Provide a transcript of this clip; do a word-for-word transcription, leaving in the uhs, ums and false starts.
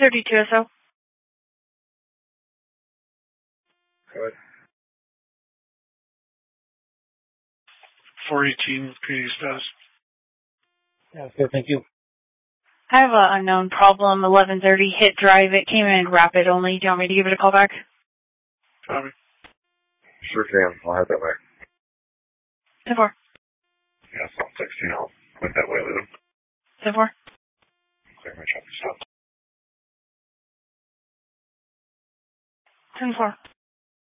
thirty-two S O. Good. four eighteen P D status. Yeah, okay, thank you. I have an unknown problem, eleven thirty, hit drive. It came in rapid only. Do you want me to give it a call back? Copy. Sure can. I'll have that back. ten four. Yeah, so sixteen. I'll put that way with him. ten four. Clear my traffic stop. ten four.